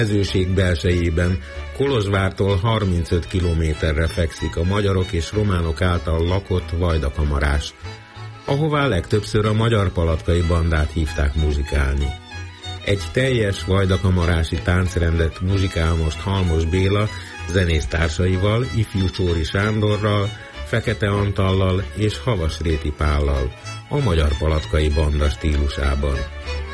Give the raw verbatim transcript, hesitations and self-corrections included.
mezőség belsejében, Kolozsvártól harmincöt kilométerre fekszik a magyarok és románok által lakott Vajdakamarás, ahová legtöbbször a magyar palatkai bandát hívták muzsikálni. Egy teljes vajdakamarási táncrendet muzsikál most Halmos Béla zenésztársaival, Ifjú Csóri Sándorral, Fekete Antallal és Havasréti Pállal, a magyar palatkai banda stílusában.